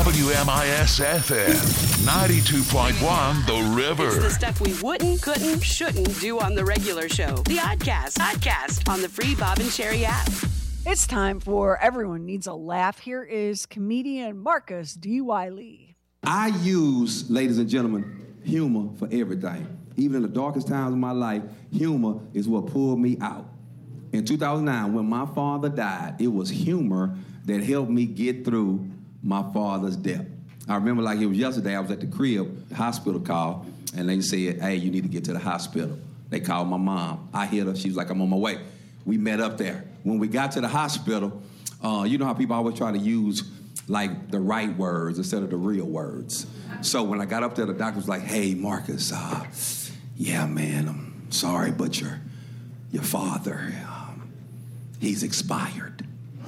WMIS-FM, 92.1 The River. It's the stuff we wouldn't, couldn't, shouldn't do on the regular show. The Oddcast on the free Bob and Sherry app. It's time for Everyone Needs a Laugh. Here is comedian Marcus D.Y. Lee. I use, ladies and gentlemen, humor for everything. Even in the darkest times of my life, humor is what pulled me out. In 2009, when my father died, it was humor that helped me get through my father's death. I remember like it was yesterday, I was at the crib, the hospital called, and they said, hey, you need to get to the hospital. They called my mom. I hit her. She was like, I'm on my way. We met up there. When we got to the hospital, you know how people always try to use like the right words instead of the real words. So when I got up there, the doctor was like, hey, Marcus, yeah, man, I'm sorry, but your father, he's expired.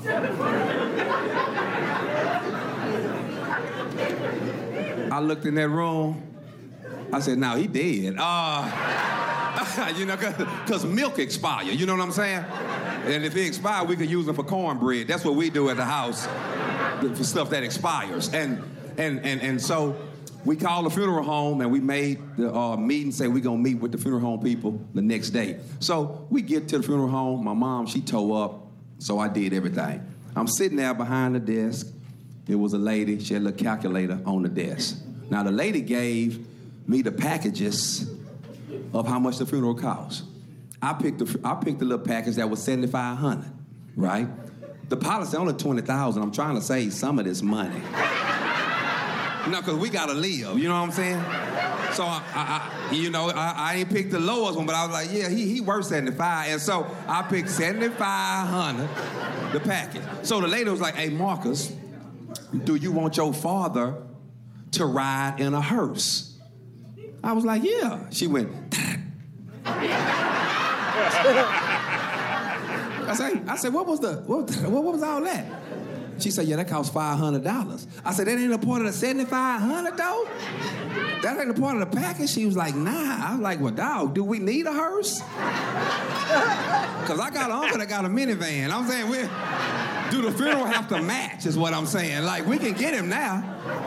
I looked in that room. I said, no, he dead. You know, because milk expire. You know what I'm saying? And if it expires, we could use them for cornbread. That's what we do at the house for stuff that expires. And so we called the funeral home and we made the meeting say we're going to meet with the funeral home people the next day. So we get to the funeral home. My mom, she tore up, so I did everything. I'm sitting there behind the desk. There was a lady. She had a little calculator on the desk. Now, the lady gave me the packages of how much the funeral cost. I picked the little package that was $7,500, right? The policy only $20,000. I'm trying to save some of this money. No, because we got to live, you know what I'm saying? So, I ain't picked the lowest one, but I was like, yeah, he worth $75. And so I picked $7,500, the package. So the lady was like, hey, Marcus, do you want your father to ride in a hearse? I was like, yeah. She went, I said, what was all that? She said, yeah, that cost $500. I said, that ain't a part of the $7,500 though? That ain't a part of the package? She was like, nah. I was like, well, dog, do we need a hearse? Because I got an uncle that got a minivan. I'm saying, do the funeral have to match is what I'm saying. Like, we can get him now.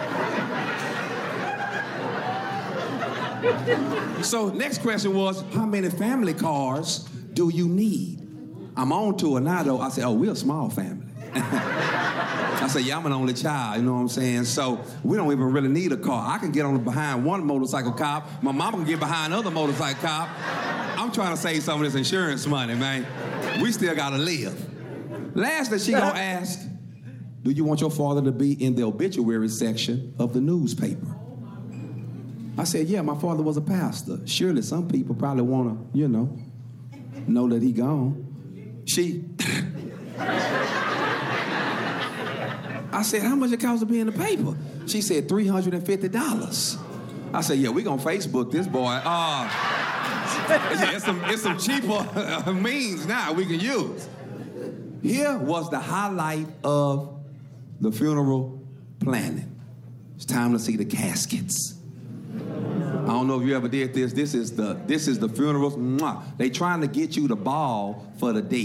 So next question was, how many family cars do you need? I'm on to it now, though. I said, oh, we're a small family. I said, yeah, I'm an only child, you know what I'm saying? So we don't even really need a car. I can get on behind one motorcycle cop. My mama can get behind another motorcycle cop. I'm trying to save some of this insurance money, man. We still got to live. Lastly, she gonna ask, do you want your father to be in the obituary section of the newspaper? I said, yeah, my father was a pastor. Surely some people probably want to, know that he gone. I said, how much it costs to be in the paper? She said, $350. I said, yeah, we gonna Facebook this boy. Yeah, it's some cheaper means now we can use. Here was the highlight of the funeral planning. It's time to see the caskets. I don't know if you ever did this. This is the funerals. They trying to get you the ball for the date.